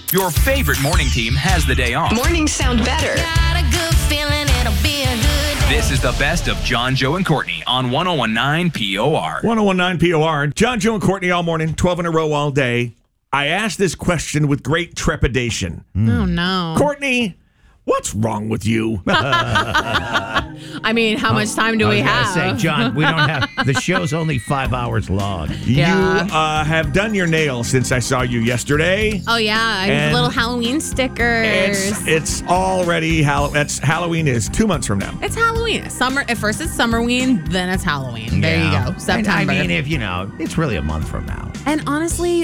Your favorite morning team has the day off. Mornings sound better. Got a good feeling it'll be a good day. This is the best of John, Joe, and Courtney on 101.9 POR. 101.9 POR. John, Joe, and Courtney all morning, 12 in a row all day. I asked this question with great trepidation. Oh, no. Courtney, what's wrong with you? I mean, how much time do we have? Say, John, we don't have. The show's only 5 hours long. Yeah. You have done your nails since I saw you yesterday. Oh, yeah. I have And little Halloween stickers. It's already Halloween is 2 months from now. It's Halloween. Summer. At first it's Summerween, then it's Halloween. There you go. September. I mean, if it's really a month from now. And honestly,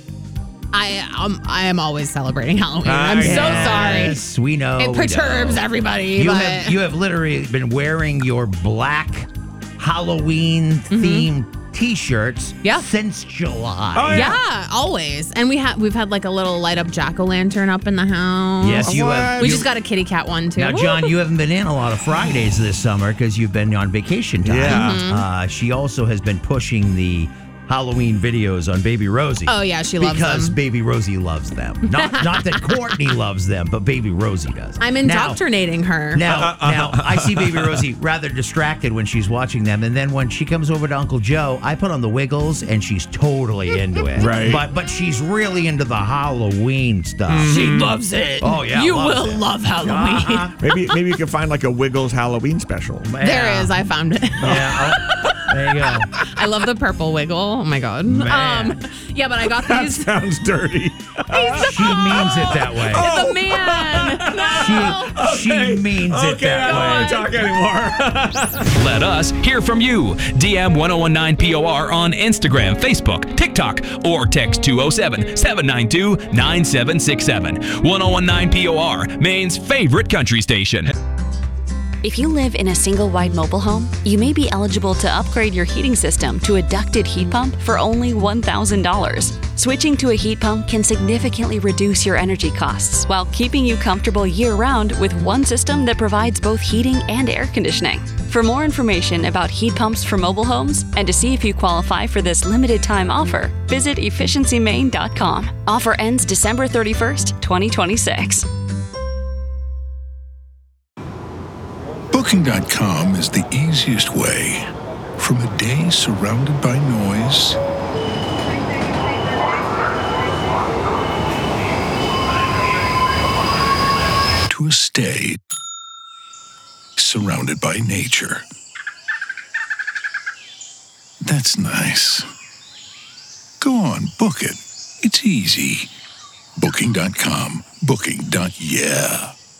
I am always celebrating Halloween. I'm so sorry. Yes, we know. It perturbs everybody. You but have literally been wearing your black Halloween themed T-shirts since July. Oh, yeah, always. And we've had like a little light up jack-o'-lantern up in the house. Yes, you have. We just got a kitty cat one too. Now, John, you haven't been in a lot of Fridays this summer because you've been on vacation time. Yeah. She also has been pushing the Halloween videos on Baby Rosie. Oh yeah, she loves them. Because Baby Rosie loves them. Not that Courtney loves them, but Baby Rosie does. I'm indoctrinating her. Now, I see Baby Rosie rather distracted when she's watching them, and then when she comes over to Uncle Joe, I put on the Wiggles, and she's totally into it. Right. But she's really into the Halloween stuff. She loves it. Oh yeah, you loves will it. love Halloween. Maybe you can find like a Wiggles Halloween special. There is. I found it. Yeah. There you go. I love the purple wiggle. Oh my god. Man. Yeah, but I got That these. sounds dirty. She means it that way. The man. No. She means it that I don't way. want to talk anymore. Let us hear from you. DM 1019 POR on Instagram, Facebook, TikTok, or text 207-792-9767. 1019 POR, Maine's favorite country station. If you live in a single wide mobile home, you may be eligible to upgrade your heating system to a ducted heat pump for only $1,000. Switching to a heat pump can significantly reduce your energy costs while keeping you comfortable year-round with one system that provides both heating and air conditioning. For more information about heat pumps for mobile homes and to see if you qualify for this limited-time offer, visit efficiencymaine.com. Offer ends December 31st, 2026. Booking.com is the easiest way. From a day surrounded by noise to a stay surrounded by nature. That's nice. Go on, book it. It's easy. Booking.com. Booking.yeah.